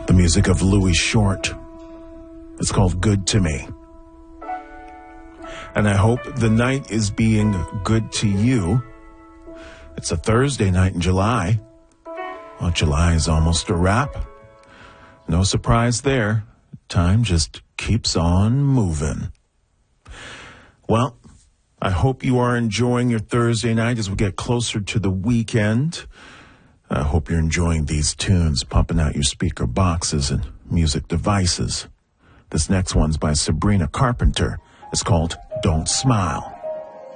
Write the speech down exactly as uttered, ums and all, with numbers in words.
The music of Louis Short. It's called Good to Me. And I hope the night is being good to you. It's a Thursday night in July. Well, July is almost a wrap. No surprise there. Time just keeps on moving. Well, I hope you are enjoying your Thursday night as we get closer to the weekend. I hope you're enjoying these tunes, pumping out your speaker boxes and music devices. This next one's by Sabrina Carpenter. It's called Don't Smile.